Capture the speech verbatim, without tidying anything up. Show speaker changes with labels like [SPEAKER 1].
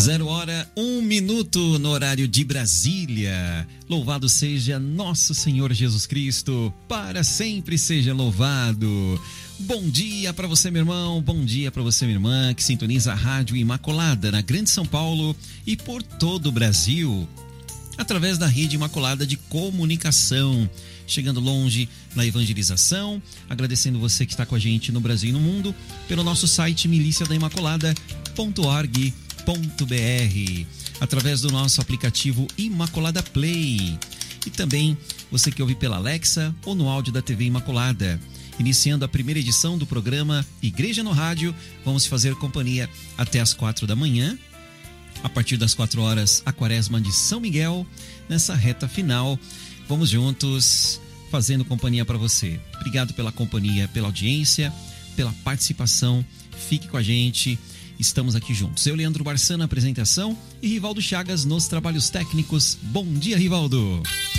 [SPEAKER 1] Zero hora, um minuto no horário de Brasília. Louvado seja nosso Senhor Jesus Cristo, para sempre seja louvado. Bom dia para você, meu irmão, bom dia para você, minha irmã, que sintoniza a Rádio Imaculada na Grande São Paulo e por todo o Brasil, através da Rede Imaculada de Comunicação, chegando longe na evangelização, agradecendo você que está com a gente no Brasil e no mundo, pelo nosso site milícia da imaculada ponto org ponto br, através do nosso aplicativo Imaculada Play, e também você que ouve pela Alexa ou no áudio da T V Imaculada. Iniciando a primeira edição do programa Igreja no Rádio, vamos fazer companhia até as quatro da manhã. A partir das quatro horas, a Quaresma de São Miguel, nessa reta final. Vamos juntos, fazendo companhia para você. Obrigado pela companhia, pela audiência, pela participação. Fique com a gente. Estamos aqui juntos. Eu, Leandro Barçan, na apresentação, e Rivaldo Chagas nos trabalhos técnicos. Bom dia, Rivaldo.